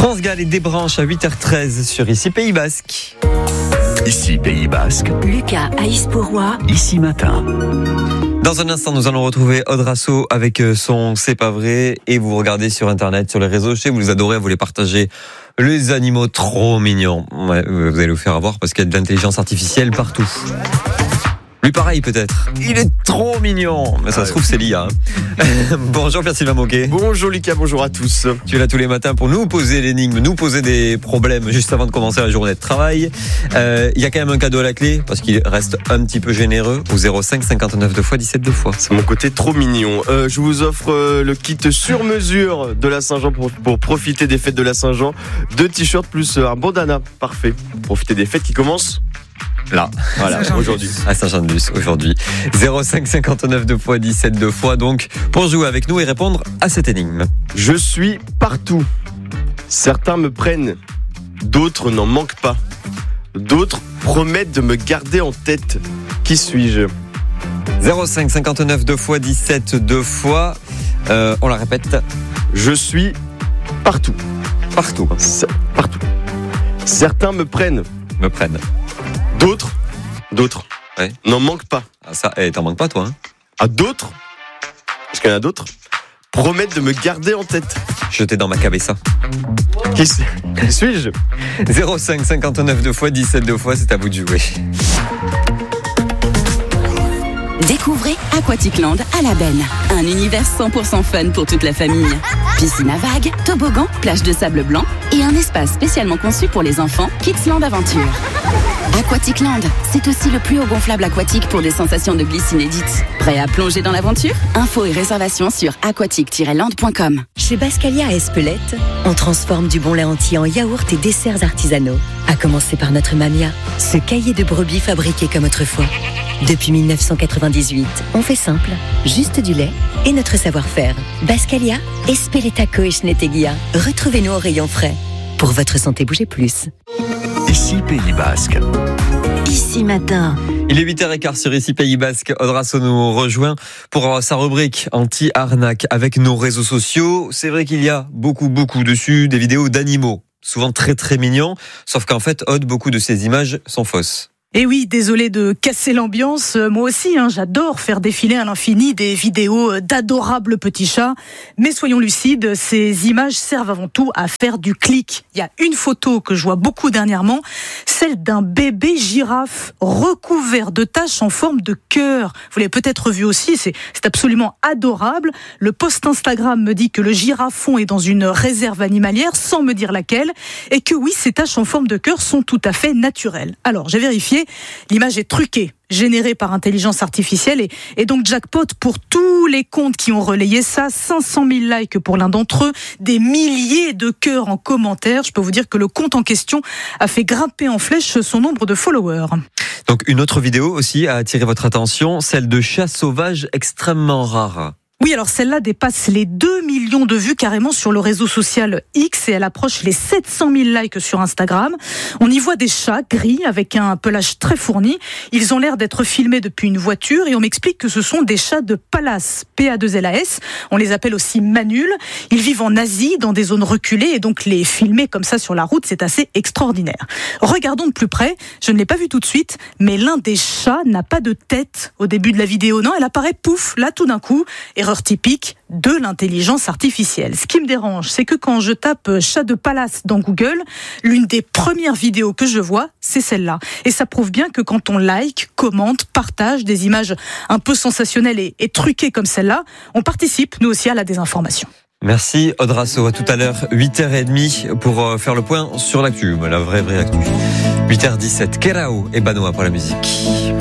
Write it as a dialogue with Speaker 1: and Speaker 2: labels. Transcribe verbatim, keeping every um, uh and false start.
Speaker 1: France Gall et Desbranches à huit heures treize sur Ici Pays Basque.
Speaker 2: Ici Pays Basque.
Speaker 3: Lucas Aïs-Pourrois.
Speaker 2: Ici Matin.
Speaker 1: Dans un instant, nous allons retrouver Aude Rasso avec son C'est pas vrai. Et vous regardez sur Internet, sur les réseaux, je sais, vous les adorez, vous les partagez. Les animaux trop mignons. Ouais, vous allez vous faire avoir parce qu'il y a de l'intelligence artificielle partout. Lui pareil peut-être. Il est trop mignon. Mais ça ah, se trouve c'est l'I A. Hein. Bonjour Pierre-Sylvain Moquet.
Speaker 4: Bonjour Lucas, bonjour à tous.
Speaker 1: Tu es là tous les matins pour nous poser l'énigme, nous poser des problèmes juste avant de commencer la journée de travail. Il euh, y a quand même un cadeau à la clé parce qu'il reste un petit peu généreux au zéro cinq cinquante-neuf deux fois dix-sept deux fois.
Speaker 4: C'est mon côté trop mignon. Euh, je vous offre euh, le kit sur mesure de la Saint-Jean pour, pour profiter des fêtes de la Saint-Jean. Deux t-shirts plus un bandana. Parfait. Profiter des fêtes qui commencent là, voilà, aujourd'hui.
Speaker 1: À Saint-Jean-de-Luz, aujourd'hui. zéro cinq cinquante-neuf deux fois dix-sept deux fois, donc, pour jouer avec nous et répondre à cette énigme.
Speaker 4: Je suis partout. Certains me prennent, d'autres n'en manquent pas. D'autres promettent de me garder en tête. Qui suis-je ?
Speaker 1: zéro cinq cinquante-neuf deux fois dix-sept deux fois, euh, on la répète.
Speaker 4: Je suis partout.
Speaker 1: Partout.
Speaker 4: C- partout. Certains me prennent.
Speaker 1: Me prennent.
Speaker 4: D'autres, d'autres,
Speaker 1: ouais.
Speaker 4: N'en manquent pas.
Speaker 1: Ah ça, eh, t'en manques pas toi hein.
Speaker 4: Ah d'autres, parce qu'il y en a d'autres, promettent de me garder en tête.
Speaker 1: Jeté dans ma cabessa.
Speaker 4: Qui, qui suis-je ?
Speaker 1: zéro cinq cinquante-neuf deux fois dix-sept deux fois, c'est à vous de jouer.
Speaker 3: Découvrez Aquaticland à la Benne. Un univers cent pour cent fun pour toute la famille. Piscine à vagues, toboggan, plage de sable blanc et un espace spécialement conçu pour les enfants, Kidsland Aventure. Aquaticland, c'est aussi le plus haut gonflable aquatique pour des sensations de glisse inédites. Prêt à plonger dans l'aventure ? Infos et réservations sur aquatic tiret land point com.
Speaker 5: Chez Bascalia à Espelette, on transforme du bon lait entier en yaourt et desserts artisanaux. À commencer par notre Mamia, ce caillé de brebis fabriqué comme autrefois. Depuis dix-neuf cent quatre-vingt-dix-huit, on fait simple, juste du lait et notre savoir-faire. Bascalia, Espeleta Coechneteguia. Retrouvez-nous au rayon frais. Pour votre santé, bougez plus.
Speaker 2: Ici Pays Basque.
Speaker 5: Ici Matin.
Speaker 1: Il est huit heures quinze sur Ici Pays Basque. Aude Rasso nous rejoint pour sa rubrique anti-arnaque avec nos réseaux sociaux. C'est vrai qu'il y a beaucoup, beaucoup dessus des vidéos d'animaux, souvent très, très mignons. Sauf qu'en fait, Aude, beaucoup de ces images sont fausses.
Speaker 6: Et oui, désolé de casser l'ambiance. Moi aussi, hein, j'adore faire défiler à l'infini des vidéos d'adorables petits chats. Mais soyons lucides, ces images servent avant tout à faire du clic. Il y a une photo que je vois beaucoup dernièrement, celle d'un bébé girafe recouvert de taches en forme de cœur. Vous l'avez peut-être vu aussi, c'est, c'est absolument adorable. Le post Instagram me dit que le girafon est dans une réserve animalière, sans me dire laquelle, et que oui, ces taches en forme de cœur sont tout à fait naturelles. Alors, j'ai vérifié. L'image est truquée, générée par intelligence artificielle et, et donc jackpot pour tous les comptes qui ont relayé ça, cinq cent mille likes pour l'un d'entre eux, des milliers de cœurs en commentaire. Je peux vous dire que le compte en question a fait grimper en flèche son nombre de followers.
Speaker 1: Donc une autre vidéo aussi a attiré votre attention, celle de chats sauvages extrêmement rares.
Speaker 6: Oui, alors celle-là dépasse les deux millions de vues carrément sur le réseau social X et elle approche les sept cent mille likes sur Instagram. On y voit des chats gris avec un pelage très fourni. Ils ont l'air d'être filmés depuis une voiture et on m'explique que ce sont des chats de Pallas, P A deux L A S. On les appelle aussi manuls. Ils vivent en Asie, dans des zones reculées et donc les filmer comme ça sur la route, c'est assez extraordinaire. Regardons de plus près. Je ne l'ai pas vu tout de suite, mais l'un des chats n'a pas de tête au début de la vidéo. Non, elle apparaît pouf, là tout d'un coup. Erreur typique de l'intelligence artificielle. Ce qui me dérange, c'est que quand je tape chat de Pallas dans Google, l'une des premières vidéos que je vois, c'est celle-là. Et ça prouve bien que quand on like, commente, partage des images un peu sensationnelles et, et truquées comme celle-là, on participe, nous aussi, à la désinformation.
Speaker 1: Merci Aude Rasso. À tout à l'heure, huit heures trente pour faire le point sur l'actu, la vraie vraie actu. huit heures dix-sept, Kerao et Banoa pour la musique.